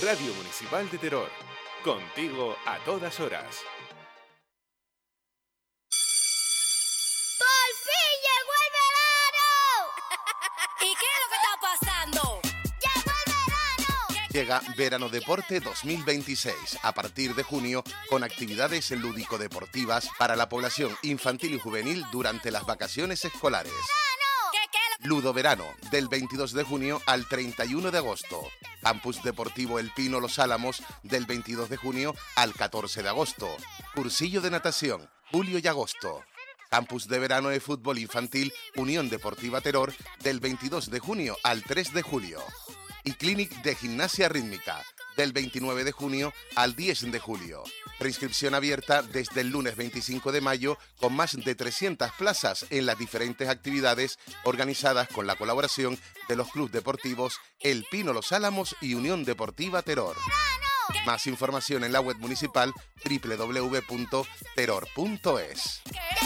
Radio Municipal de Teror. Contigo a todas horas. ¡Por fin llegó el verano! ¿Y qué es lo que está pasando? ¡Llegó el verano! Llega Verano Deporte 2026, a partir de junio, con actividades lúdico-deportivas para la población infantil y juvenil durante las vacaciones escolares. Ludo Verano, del 22 de junio al 31 de agosto. Campus Deportivo El Pino Los Álamos, del 22 de junio al 14 de agosto. Cursillo de natación, julio y agosto. Campus de Verano de Fútbol Infantil Unión Deportiva Teror, del 22 de junio al 3 de julio. Y Clinic de Gimnasia Rítmica, del 29 de junio al 10 de julio. Preinscripción abierta desde el lunes 25 de mayo con más de 300 plazas en las diferentes actividades organizadas con la colaboración de los clubes deportivos El Pino Los Álamos y Unión Deportiva Teror. Más información en la web municipal www.teror.es.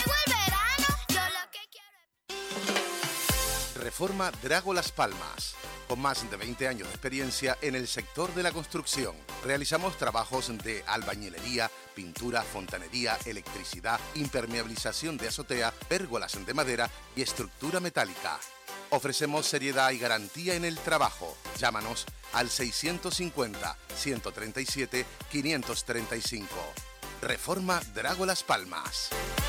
Reforma Drago Las Palmas. Con más de 20 años de experiencia en el sector de la construcción, realizamos trabajos de albañilería, pintura, fontanería, electricidad, impermeabilización de azotea, pérgolas de madera y estructura metálica. Ofrecemos seriedad y garantía en el trabajo. Llámanos al 650-137-535. Reforma Drago Las Palmas.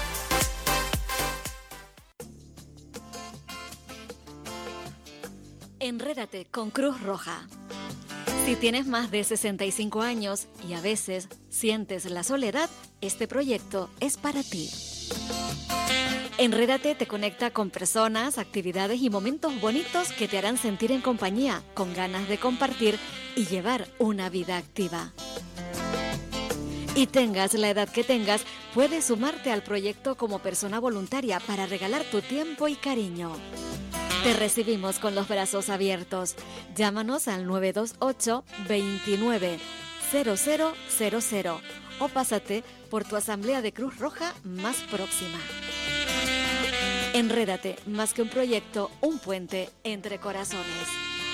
Enrédate con Cruz Roja. Si tienes más de 65 años y a veces sientes la soledad, este proyecto es para ti. Enrédate te conecta con personas, actividades y momentos bonitos que te harán sentir en compañía, con ganas de compartir y llevar una vida activa. Y tengas la edad que tengas, puedes sumarte al proyecto como persona voluntaria para regalar tu tiempo y cariño. Te recibimos con los brazos abiertos. Llámanos al 928 29 0000 o pásate por tu asamblea de Cruz Roja más próxima. Enrédate, más que un proyecto, un puente entre corazones.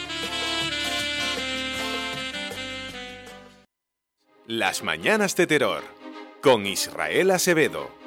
Las Mañanas de Teror, con Israel Acevedo.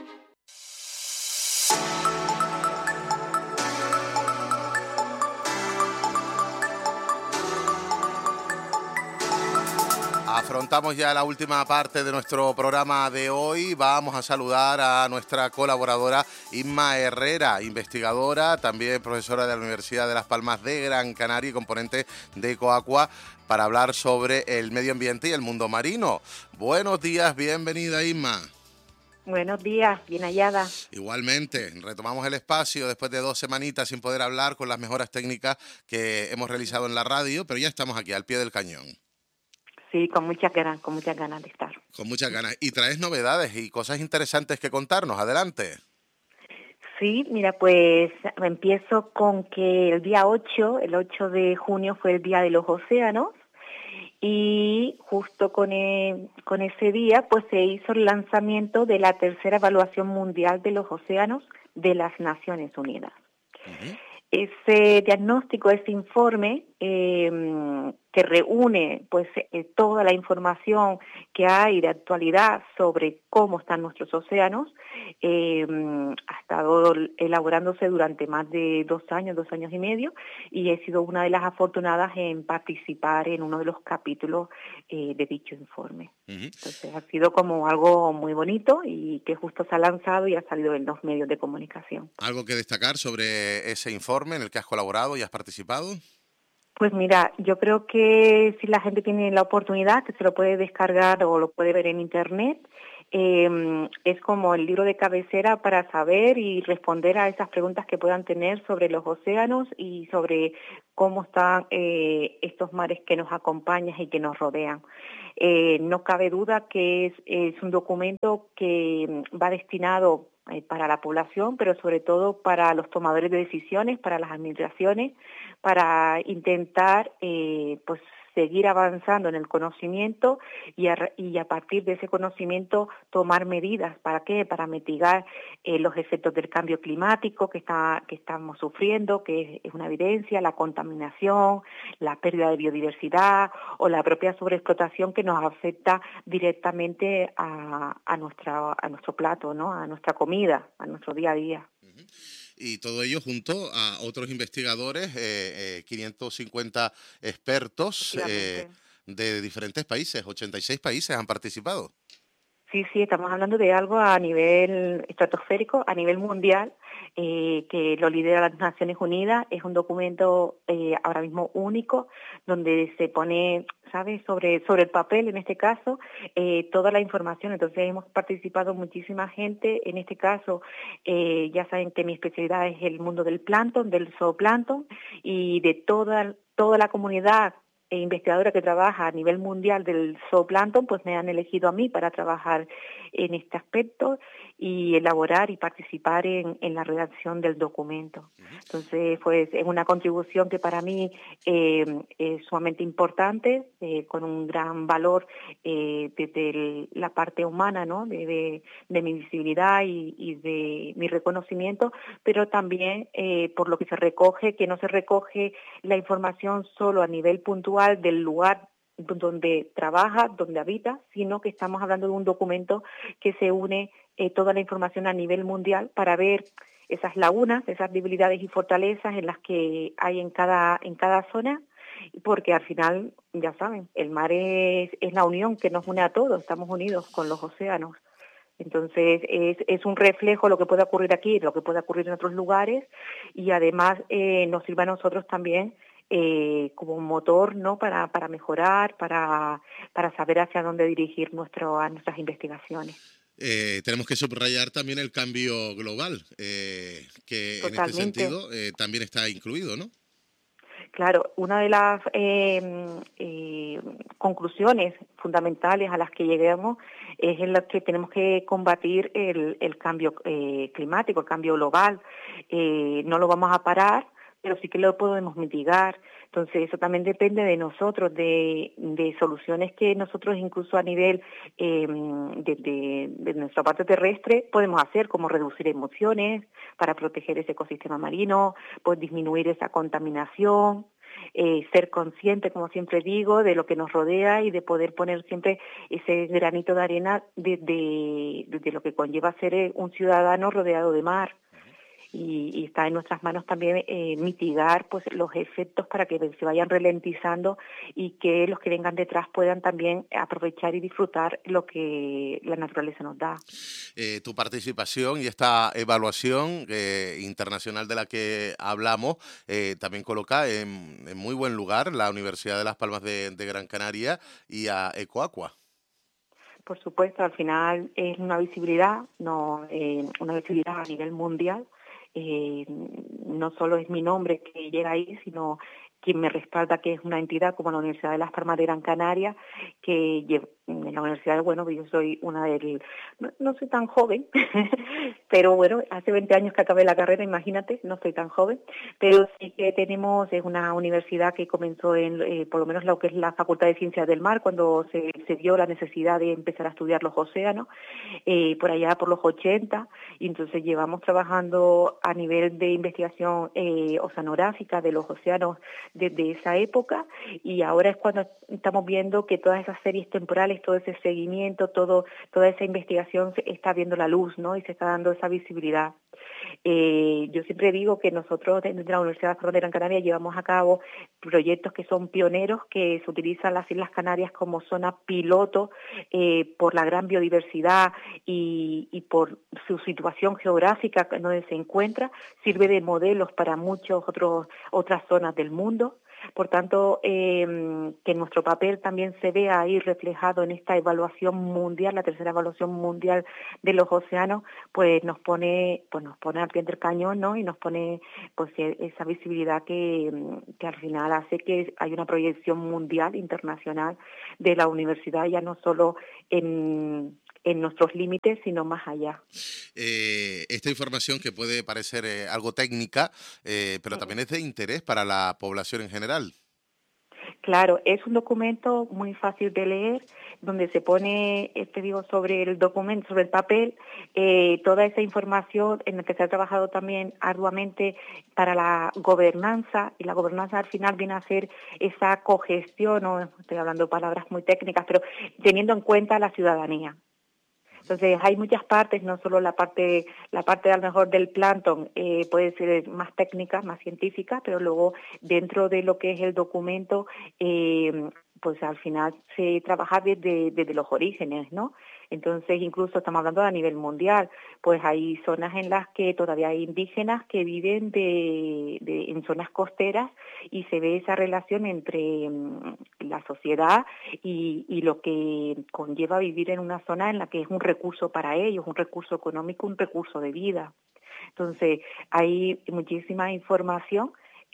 Afrontamos ya la última parte de nuestro programa de hoy. Vamos a saludar a nuestra colaboradora Inma Herrera, investigadora, también profesora de la Universidad de Las Palmas de Gran Canaria y componente de Ecoaqua, para hablar sobre el medio ambiente y el mundo marino. Buenos días, bienvenida Inma. Buenos días, bien hallada. Igualmente, retomamos el espacio después de 2 semanitas sin poder hablar con las mejoras técnicas que hemos realizado en la radio, pero ya estamos aquí al pie del cañón. Sí, con muchas ganas de estar. Con muchas ganas. Y traes novedades y cosas interesantes que contarnos. Adelante. Sí, mira, pues empiezo con que el 8 de junio fue el Día de los Océanos y justo con ese día pues se hizo el lanzamiento de la tercera evaluación mundial de los océanos de las Naciones Unidas. Uh-huh. Ese diagnóstico, ese informe que reúne pues toda la información que hay de actualidad sobre cómo están nuestros océanos, ha estado elaborándose durante más de 2 años y medio, y he sido una de las afortunadas en participar en uno de los capítulos de dicho informe. Uh-huh. Entonces ha sido como algo muy bonito y que justo se ha lanzado y ha salido en los medios de comunicación. ¿Algo que destacar sobre ese informe en el que has colaborado y has participado? Pues mira, yo creo que si la gente tiene la oportunidad, que se lo puede descargar o lo puede ver en internet, es como el libro de cabecera para saber y responder a esas preguntas que puedan tener sobre los océanos y sobre cómo están estos mares que nos acompañan y que nos rodean. No cabe duda que es un documento que va destinado para la población, pero sobre todo para los tomadores de decisiones, para las administraciones, para intentar pues seguir avanzando en el conocimiento y a partir de ese conocimiento tomar medidas. ¿Para qué? Para mitigar los efectos del cambio climático que estamos sufriendo, que es una evidencia, la contaminación, la pérdida de biodiversidad o la propia sobreexplotación que nos afecta directamente a nuestro plato, ¿no? A nuestra comida, a nuestro día a día. Y todo ello junto a otros investigadores, 550 expertos de diferentes países, 86 países han participado. Sí, estamos hablando de algo a nivel estratosférico, a nivel mundial, que lo lidera las Naciones Unidas. Es un documento ahora mismo único, donde se pone, ¿sabes?, sobre el papel, en este caso, toda la información. Entonces hemos participado muchísima gente. En este caso, ya saben que mi especialidad es el mundo del plancton, del zooplancton, y de toda la comunidad investigadora que trabaja a nivel mundial del zooplancton, pues me han elegido a mí para trabajar en este aspecto y elaborar y participar en la redacción del documento. Entonces, pues es una contribución que para mí es sumamente importante, con un gran valor desde la parte humana, ¿no?, de mi visibilidad y de mi reconocimiento, pero también por lo que se recoge, que no se recoge la información solo a nivel puntual del lugar donde trabaja, donde habita, sino que estamos hablando de un documento que se une toda la información a nivel mundial para ver esas lagunas, esas debilidades y fortalezas en las que hay en cada zona, porque al final, ya saben, el mar es la unión que nos une a todos, estamos unidos con los océanos. Entonces es un reflejo lo que puede ocurrir aquí, lo que puede ocurrir en otros lugares, y además nos sirve a nosotros también como un motor, ¿no?, para mejorar, para saber hacia dónde dirigir nuestras investigaciones. Tenemos que subrayar también el cambio global, que Totalmente. En este sentido también está incluido, ¿no? Claro, una de las conclusiones fundamentales a las que lleguemos es en la que tenemos que combatir el cambio climático, el cambio global. No lo vamos a parar, pero sí que lo podemos mitigar. Entonces, eso también depende de nosotros, de soluciones que nosotros incluso a nivel de nuestra parte terrestre podemos hacer, como reducir emisiones para proteger ese ecosistema marino, pues disminuir esa contaminación, ser consciente, como siempre digo, de lo que nos rodea y de poder poner siempre ese granito de arena de lo que conlleva ser un ciudadano rodeado de mar. Y está en nuestras manos también mitigar pues los efectos para que se vayan ralentizando y que los que vengan detrás puedan también aprovechar y disfrutar lo que la naturaleza nos da. Tu participación y esta evaluación internacional de la que hablamos también coloca en muy buen lugar la Universidad de Las Palmas de Gran Canaria y a Ecoaqua. Por supuesto, al final es una visibilidad, una visibilidad a nivel mundial. No solo es mi nombre que llega ahí, sino quien me respalda, que es una entidad como la Universidad de Las Palmas de Gran Canaria, que en la universidad, bueno, yo soy una no soy tan joven, pero bueno, hace 20 años que acabé la carrera, imagínate, no soy tan joven, pero sí que es una universidad que comenzó en, por lo menos lo que es la Facultad de Ciencias del Mar, cuando se vio la necesidad de empezar a estudiar los océanos, por allá por los 80, y entonces llevamos trabajando a nivel de investigación oceanográfica de los océanos desde esa época, y ahora es cuando estamos viendo que todas esas series temporales, todo ese seguimiento, toda esa investigación está viendo la luz, ¿no?, y se está dando esa visibilidad. Yo siempre digo que nosotros desde la Universidad de Gran Canaria llevamos a cabo proyectos que son pioneros, que se utilizan las Islas Canarias como zona piloto por la gran biodiversidad y por su situación geográfica donde se encuentra, sirve de modelos para otras zonas del mundo. Por tanto, que nuestro papel también se vea ahí reflejado en esta evaluación mundial, la tercera evaluación mundial de los océanos, pues nos pone al pie del cañón, ¿no?, y nos pone pues esa visibilidad que al final hace que hay una proyección mundial, internacional de la universidad, ya no solo en en nuestros límites, sino más allá. Esta información que puede parecer algo técnica, pero también es de interés para la población en general. Claro, es un documento muy fácil de leer, donde se pone, sobre el documento, sobre el papel, toda esa información en la que se ha trabajado también arduamente para la gobernanza, y la gobernanza al final viene a ser esa cogestión, no estoy hablando de palabras muy técnicas, pero teniendo en cuenta a la ciudadanía. Entonces hay muchas partes, no solo la parte a lo mejor del plancton puede ser más técnica, más científica, pero luego dentro de lo que es el documento, pues al final se trabaja desde los orígenes, ¿no? Entonces incluso estamos hablando a nivel mundial, pues hay zonas en las que todavía hay indígenas que viven en zonas costeras y se ve esa relación entre la sociedad y lo que conlleva vivir en una zona en la que es un recurso para ellos, un recurso económico, un recurso de vida. Entonces hay muchísima información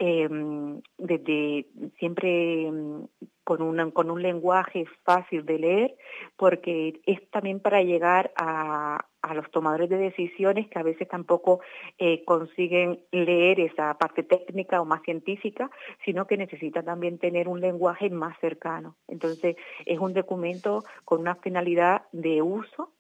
desde siempre con un lenguaje fácil de leer, porque es también para llegar a los tomadores de decisiones que a veces tampoco consiguen leer esa parte técnica o más científica, sino que necesitan también tener un lenguaje más cercano. Entonces es un documento con una finalidad de uso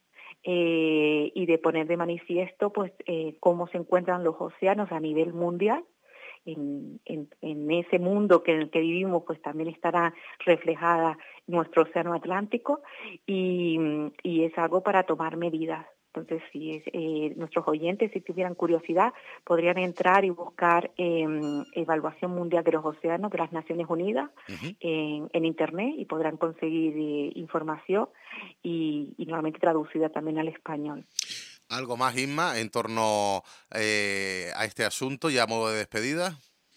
y de poner de manifiesto pues cómo se encuentran los océanos a nivel mundial. En ese mundo en el que vivimos, pues también estará reflejada nuestro océano Atlántico y es algo para tomar medidas. Entonces, si nuestros oyentes, si tuvieran curiosidad, podrían entrar y buscar Evaluación Mundial de los Océanos de las Naciones Unidas en Internet y podrán conseguir información y nuevamente traducida también al español. ¿Algo más, Inma, en torno a este asunto, ya a modo de despedida?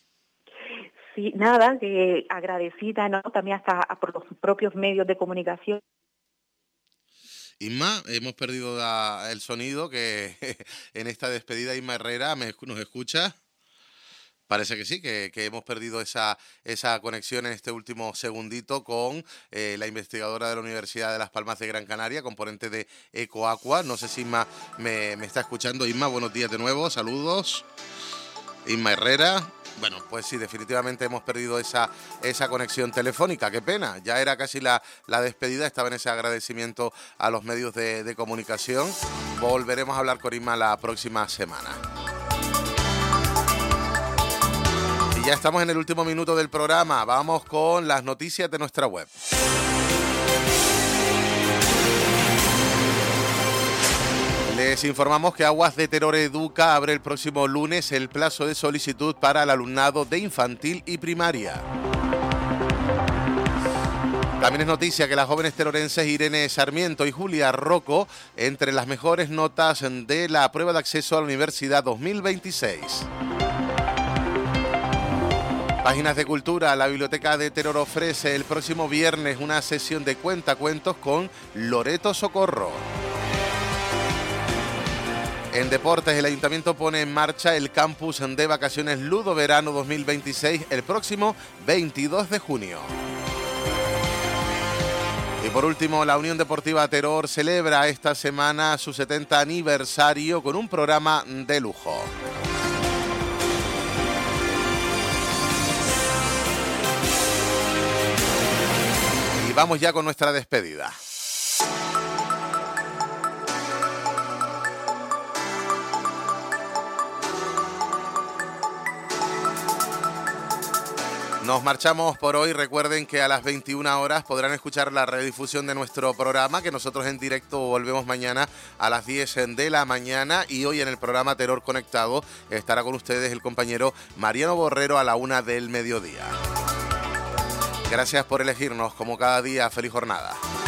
Sí, nada, agradecida, ¿no? También hasta por los propios medios de comunicación. Inma, hemos perdido el sonido, que en esta despedida, Inma Herrera, ¿nos escucha? Parece que sí, que hemos perdido esa conexión en este último segundito con la investigadora de la Universidad de Las Palmas de Gran Canaria, componente de Ecoaqua. No sé si Inma me está escuchando. Inma, buenos días de nuevo, saludos. Inma Herrera. Bueno, pues sí, definitivamente hemos perdido esa conexión telefónica, qué pena. Ya era casi la despedida, estaba en ese agradecimiento a los medios de comunicación. Volveremos a hablar con Inma la próxima semana. Ya estamos en el último minuto del programa. Vamos con las noticias de nuestra web. Les informamos que Aguas de Teror Educa abre el próximo lunes el plazo de solicitud para el alumnado de infantil y primaria. También es noticia que las jóvenes terorenses Irene Sarmiento y Julia Rocco entre las mejores notas de la prueba de acceso a la Universidad 2026. Páginas de Cultura. La Biblioteca de Teror ofrece el próximo viernes una sesión de cuentacuentos con Loreto Socorro. En deportes, el Ayuntamiento pone en marcha el campus de vacaciones Ludo Verano 2026 el próximo 22 de junio. Y por último, la Unión Deportiva Teror celebra esta semana su 70 aniversario con un programa de lujo. Y vamos ya con nuestra despedida. Nos marchamos por hoy. Recuerden que a las 21 horas podrán escuchar la redifusión de nuestro programa, que nosotros en directo volvemos mañana a las 10 de la mañana. Y hoy en el programa Terror Conectado estará con ustedes el compañero Mariano Borrero a la 1 del mediodía. Gracias por elegirnos como cada día. Feliz jornada.